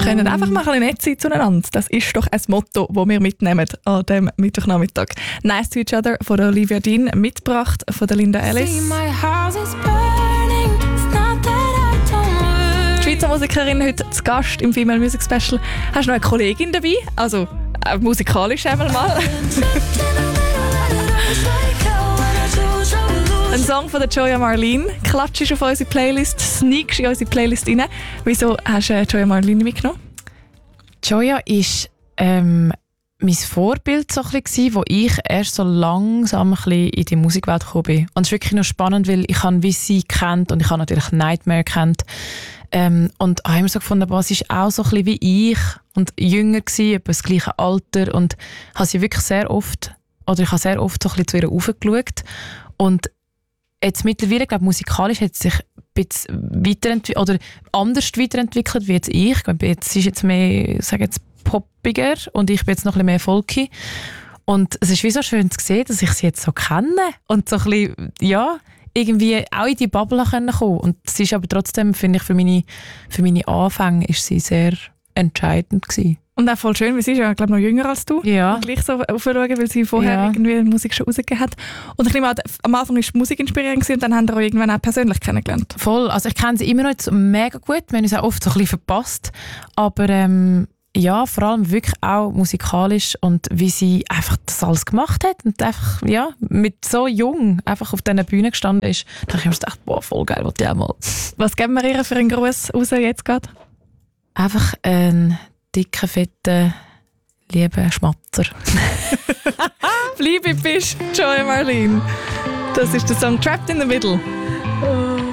können einfach mal ein bisschen nett sein zueinander. Das ist doch ein Motto, das wir mitnehmen an diesem Mittwochnachmittag. «Nice to each other» von Olivia Dean, mitgebracht von der Linda Ellis. Die Schweizer Musikerin heute zu Gast im Female Music Special. Hast du noch eine Kollegin dabei? Also musikalisch einmal mal. Ein Song von der Joya Marlene. Klatschst auf unsere Playlist, sneakst in unsere Playlist rein. Wieso hast du Joya Marlene mitgenommen? Joya ist mein Vorbild, so ein bisschen, wo ich erst so langsam ein bisschen in die Musikwelt gekommen bin. Und es ist wirklich noch spannend, weil ich habe wie sie kennt und ich habe natürlich Nightmare kennt. Und habe immer so gefunden, sie ist auch so ein bisschen wie ich und jünger gewesen, etwa das gleiche Alter, und habe sie wirklich sehr oft so ein bisschen zu ihr raufgeschaut. Und jetzt mittlerweile, glaube ich, musikalisch hat sie sich ein bisschen weiterentwickelt oder anders weiterentwickelt wie jetzt ich. Ich glaube, jetzt ist jetzt mehr, ich sage jetzt, poppiger und ich bin jetzt noch ein bisschen mehr folky. Und es ist wie so schön zu sehen, dass ich sie jetzt so kenne und so ein bisschen, ja, irgendwie auch in die Bubble kommen können. Und sie ist aber trotzdem, finde ich, für meine Anfänge ist sie sehr entscheidend gewesen. Und auch voll schön, weil sie ist ja, glaube ich, noch jünger als du. Ja. Gleich so aufschauen, weil sie vorher irgendwie Musik schon rausgegeben hat. Und ich nehme an, am Anfang war die Musik inspirierend und dann haben wir auch irgendwann auch persönlich kennengelernt. Voll. Also ich kenne sie immer noch jetzt mega gut. Wir haben uns auch oft so ein bisschen verpasst. Aber ja, vor allem wirklich auch musikalisch und wie sie einfach das alles gemacht hat und einfach, ja, mit so jung einfach auf dieser Bühne gestanden ist. Da habe ich mir gedacht, boah, voll geil, wollte ich auch mal. Was geben wir ihr für einen Gruß raus jetzt gerade? Einfach einen dicken, fetten, lieben Schmatzer. Bleibe bist, Joya Marlene. Das ist der Song «Trapped in the Middle».